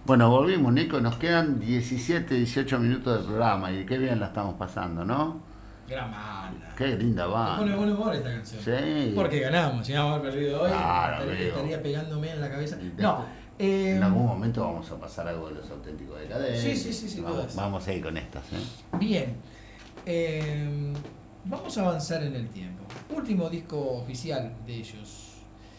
Bueno, volvimos, Nico. Nos quedan 17, 18 minutos de programa y qué bien la estamos pasando, ¿no? Gran banda. Qué linda Me pone banda. buen humor esta canción. Sí. Porque ganamos, si no haber perdido hoy, Claro, estaría pegándome en la cabeza. No, En algún momento vamos a pasar algo de los auténticos decadentes. Sí, sin vamos, dudas. vamos a ir con estas, Bien. Vamos a avanzar en el tiempo. Último disco oficial de ellos.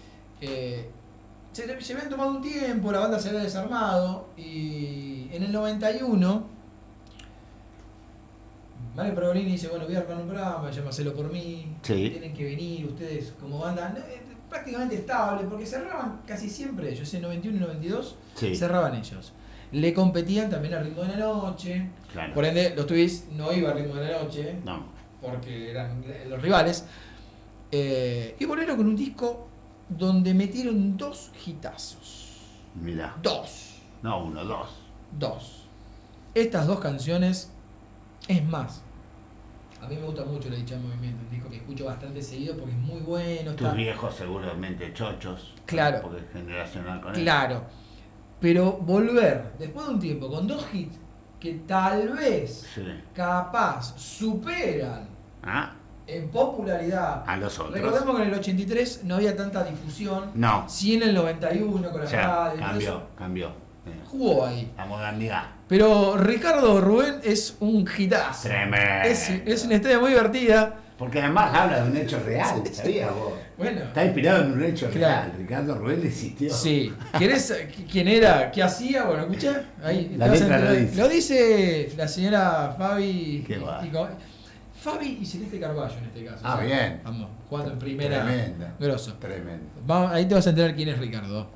Se habían tomado un tiempo, la banda se había desarmado y en el 91 Mario Pergolini dice, bueno, voy a armar un programa, llámaselo por mí, Sí. tienen que venir ustedes como banda prácticamente estable, porque cerraban casi siempre ellos, en 91 y 92 Sí. cerraban ellos. Le competían también a Ritmo de la Noche, Claro. por ende los Twists no iba a Ritmo de la Noche, No. porque eran los rivales, y volvieron con un disco donde metieron 2 hitazos. Mirá. 2. No, 1, 2. 2. Estas 2 canciones, es más, a mí me gusta mucho La Dicha en Movimiento, un disco que escucho bastante seguido porque es muy bueno. Tus viejos seguramente chochos. Claro. Porque es generacional con él. Claro. Pero volver, después de un tiempo, con 2 hits que tal vez, Sí. capaz, superan Ah, en popularidad a los otros. Recordemos que en el 83 no había tanta difusión. No. Sí, en el 91 con la O sea, radio y todo eso, cambió. jugó ahí. La modernidad. Pero Ricardo Rubén es un hitazo. Tremendo. Es una historia muy divertida. Porque además habla de un hecho real, ¿sabías vos? Bueno, Está inspirado en un hecho Claro. real. Ricardo Rubén existió. sí. ¿Querés quién era? ¿Qué hacía? Bueno, escuchá. Ahí La te vas a letra lo enterar. dice. Lo dice la señora Fabi. Qué va. Fabi y Celeste Carballo en este caso. Ah, bien. Vamos, jugando en primera. Tremendo. Grosso. Tremendo. Ahí te vas a enterar quién es Ricardo.